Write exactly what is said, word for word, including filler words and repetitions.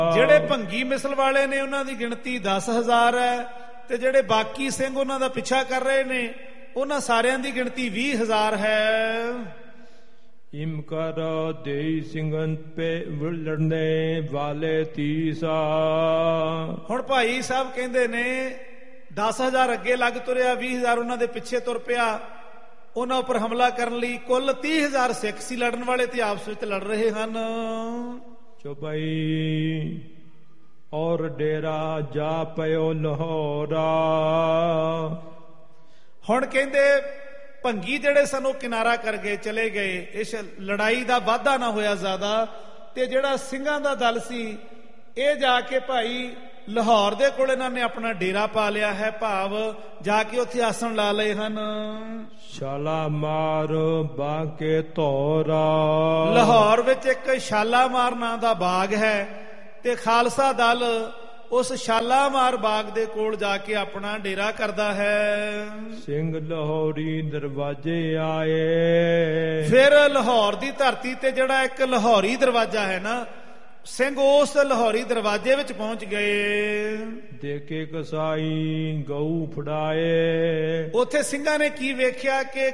ਜਿਹੜੇ ਭੰਗੀ ਮਿਸਲ ਵਾਲੇ ਨੇ ਉਹਨਾਂ ਦੀ ਗਿਣਤੀ ਦਸ ਹਜ਼ਾਰ ਹੈ, ਤੇ ਜਿਹੜੇ ਬਾਕੀ ਸਿੰਘ ਉਹਨਾਂ ਦਾ ਪਿੱਛਾ ਕਰ ਰਹੇ ਨੇ ਉਹਨਾਂ ਸਾਰਿਆਂ ਦੀ ਗਿਣਤੀ ਵੀਹ ਹਜ਼ਾਰ ਹੈ। ਇਮ ਕਰ ਦੇਈ ਸਿੰਘਨ ਪੇ ਲੜਨੇ ਵਾਲੇ ਤੀਸਾ। ਹੁਣ ਭਾਈ ਸਾਹਿਬ ਕਹਿੰਦੇ ਨੇ ਦਸ ਹਜ਼ਾਰ ਅੱਗੇ ਲੱਗ ਤੁਰਿਆ, ਵੀਹ ਹਜ਼ਾਰ ਉਹਨਾਂ ਦੇ ਪਿੱਛੇ ਤੁਰ ਪਿਆ। ਉਹਨਾਂ ਉੱਪਰ ਹਮਲਾ ਕਰਨ ਲਈ ਕੁੱਲ ਤੀਹ ਹਜ਼ਾਰ ਸਿੱਖ ਸੀ ਲੜਨ ਵਾਲੇ, ਤੇ ਆਪਸ ਵਿੱਚ ਲੜ ਰਹੇ ਹਨ। ਚੌਪਈ ਔਰ ਡੇਰਾ ਜਾ ਪਇਓ ਲਾਹੌਰਾ। ਹੁਣ ਕਹਿੰਦੇ ਭੰਗੀ ਜਿਹੜੇ ਸਨ ਉਹ ਕਿਨਾਰਾ ਕਰ ਗਏ, ਚਲੇ ਗਏ। ਇਸ ਲੜਾਈ ਦਾ ਵਾਧਾ ਨਾ ਹੋਇਆ ਜ਼ਿਆਦਾ, ਤੇ ਜਿਹੜਾ ਸਿੰਘਾਂ ਦਾ ਦਲ ਸੀ ਇਹ ਜਾ ਕੇ ਭਾਈ ਲਾਹੌਰ ਦੇ ਕੋਲ ਇਹਨਾਂ ਨੇ ਆਪਣਾ ਡੇਰਾ ਪਾ ਲਿਆ ਹੈ, ਭਾਵ ਜਾ ਕੇ ਉੱਥੇ ਆਸਣ ਲਾ ਲਏ ਹਨ। ਸ਼ਾਲਾਮਾਰ ਬਾਕੇ ਧੋਰਾ। ਲਾਹੌਰ ਵਿੱਚ ਇੱਕ ਸ਼ਾਲਾਮਾਰ ਨਾਂ ਦਾ ਬਾਗ ਹੈ, ਤੇ ਖਾਲਸਾ ਦਲ ਉਸ ਸ਼ਾਲਾਮਾਰ ਬਾਗ ਦੇ ਕੋਲ ਜਾ ਕੇ ਆਪਣਾ ਡੇਰਾ ਕਰਦਾ ਹੈ। ਸਿੰਘ ਲਾਹੌਰੀ ਦਰਵਾਜ਼ੇ ਆਏ। ਫਿਰ ਲਾਹੌਰ ਦੀ ਧਰਤੀ ਤੇ ਜਿਹੜਾ ਇੱਕ ਲਾਹੌਰੀ ਦਰਵਾਜ਼ਾ ਹੈ ਨਾ, ਸਿੰਘ ਉਸ ਲਾਹੌਰੀ ਦਰਵਾਜ਼ੇ ਵਿੱਚ ਪਹੁੰਚ ਗਏ। ਦੇਖੇ ਕਸਾਈ ਗਊ ਫੜਾਏ। ਉੱਥੇ ਸਿੰਘਾਂ ਨੇ ਕੀ ਵੇਖਿਆ ਕਿ